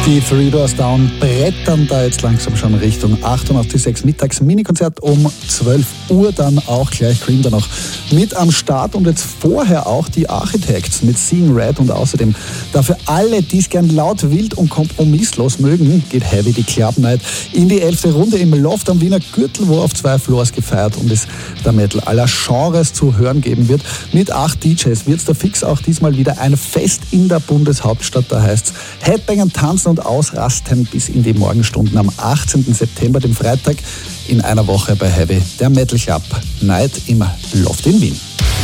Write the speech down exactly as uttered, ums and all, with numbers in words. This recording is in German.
Die Three Doors Down brettern da jetzt langsam schon Richtung achtundachtzig Komma sechs mittags Minikonzert um zwölf Uhr, dann auch gleich Cream da noch mit am Start und jetzt vorher auch die Architects mit Seeing Red und außerdem dafür alle, die es gern laut, wild und kompromisslos mögen, geht Heavy die Club Night in die elfte Runde im Loft am Wiener Gürtel, wo auf zwei Floors gefeiert und es der Metal aller Genres zu hören geben wird. Mit acht D Js wird es da fix auch diesmal wieder ein Fest in der Bundeshauptstadt, da heißt es Headbangern, tanzen und ausrasten bis in die Morgenstunden am achtzehnten September, dem Freitag in einer Woche bei Heavy, der Metal Club Night im Loft in Wien.